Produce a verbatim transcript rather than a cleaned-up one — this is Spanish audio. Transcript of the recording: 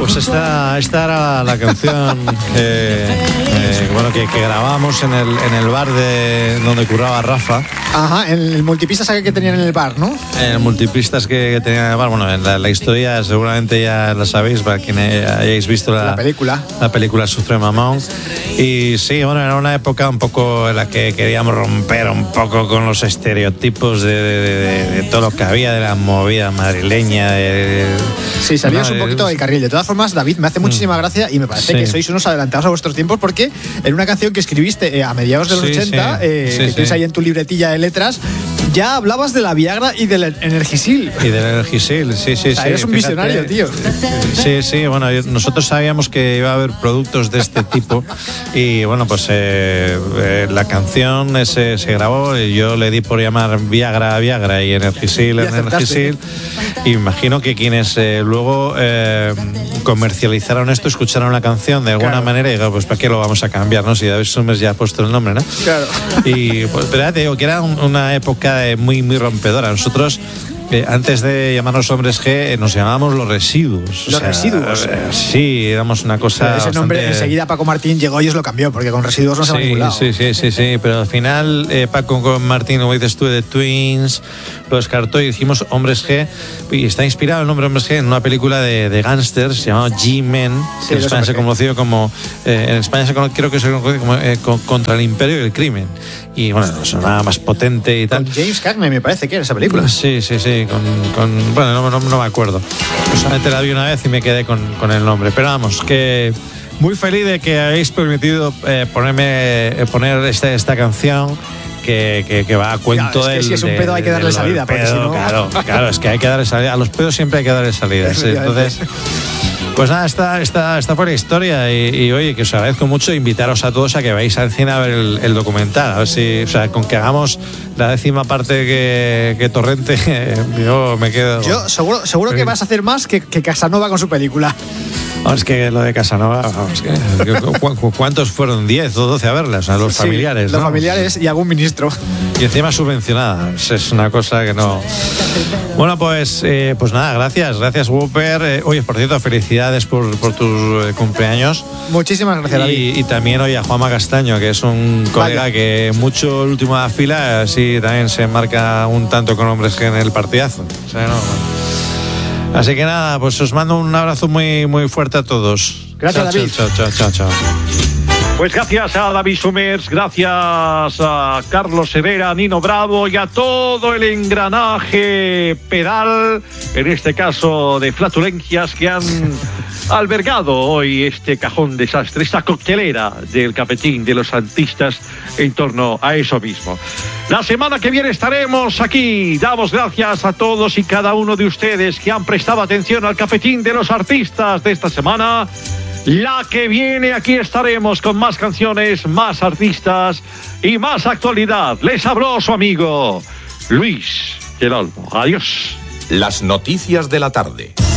Pues esta, esta era la canción eh, eh, bueno, que, que grabamos en el, en el bar de donde curraba Rafa. Ajá, en el multipistas que tenían en el bar, ¿no? En el multipistas que, que tenían en el bar. Bueno, en la, la historia seguramente ya la sabéis, para quienes hayáis visto la, la película. La película Sufre Mamón. Y sí, bueno, era una época un poco en la que queríamos romper un poco con los estereotipos de, de, de, de todo lo que había de la movida madrileña. De, de, sí, salíamos no, un poquito del carril. De todas formas, David, me hace muchísima mm. gracia y me parece sí. que sois unos adelantados a vuestros tiempos, porque en una canción que escribiste eh, a mediados de los sí, ochenta, sí. Eh, sí, que sí. tienes ahí en tu libretilla de letras, ya hablabas de la Viagra y del Energisil. Y del Energisil, sí, sí, o sea, sí. Eres un fíjate, visionario, tío. Sí, sí, bueno, nosotros sabíamos que iba a haber productos de este tipo y bueno, pues eh, eh, la canción ese, se grabó y yo le di por llamar Viagra a Viagra y Energisil, Energisil. Y imagino que quienes eh, luego eh, comercializaron esto escucharon la canción de alguna claro. manera y digo, pues ¿para qué lo vamos a cambiar, no? Si David Summers ya ha puesto el nombre, ¿no? Claro. Y pues, pero ya te digo que era un, una época muy, muy rompedora. Nosotros Eh, antes de llamarnos Hombres G, eh, nos llamábamos Los Residuos. Los o sea, Residuos. Eh, sí, éramos una cosa. Ese nombre, bastante... enseguida Paco Martín llegó y os lo cambió, porque con Residuos no se sí, va a ningún lado. Sí, sí, sí, sí, pero al final eh, Paco con Martín, como dices tú, de Twins, lo descartó y dijimos Hombres G. Y está inspirado el nombre Hombres G en una película de, de gángsters llamada G-Men, que sí, en España se conoció como. Eh, en España se conoce, creo que se conoce como eh, con, Contra el Imperio y el Crimen. Y bueno, sonaba más potente y tal. Con James Cagney, me parece que era esa película. Sí, sí, sí, con. con bueno, no, no, no me acuerdo. Solamente la vi una vez y me quedé con, con el nombre. Pero vamos, que muy feliz de que habéis permitido eh, ponerme eh, poner esta, esta canción que, que, que va a cuento claro, es que del, si es un pedo hay que darle salida. Pedo, porque si no... Claro, claro, es que hay que darle salida. A los pedos siempre hay que darle salida. ¿sí? Entonces... Pues nada, esta, esta, esta fue la historia y, y oye, que os agradezco mucho invitaros a todos a que vayáis al cine a ver el, el documental, a ver si, o sea, con que hagamos la décima parte que, que Torrente, yo me quedo... Yo seguro, seguro que vas a hacer más que, que Casanova con su película. No, es que lo de Casanova, vamos, que, ¿cuántos fueron? ¿diez o doce a verla? O sea, los sí, familiares, los ¿no? familiares y algún ministro. Y encima subvencionada, es una cosa que no... Bueno, pues eh, pues nada, gracias, gracias Whopper. Eh, oye, por cierto, felicidades por, por tus eh, cumpleaños. Muchísimas gracias, David. Y, y también, oye, a Juanma Castaño, que es un colega Vaya. que mucho el último de la fila, así también se marca un tanto con Hombres G en el partidazo. O sea, no, bueno. Así que nada, pues os mando un abrazo muy, muy fuerte a todos. Gracias, chao, David. Chao, chao, chao, chao. Pues gracias a David Summers, gracias a Carlos Herrera, Nino Bravo y a todo el engranaje pedal, en este caso de flatulencias, que han albergado hoy este cajón desastre, esta coctelera del cafetín de los artistas en torno a eso mismo. La semana que viene estaremos aquí. Damos gracias a todos y cada uno de ustedes que han prestado atención al cafetín de los artistas de esta semana. La que viene aquí estaremos con más canciones, más artistas y más actualidad. Les habló su amigo Luis del Olmo. Adiós. Las noticias de la tarde.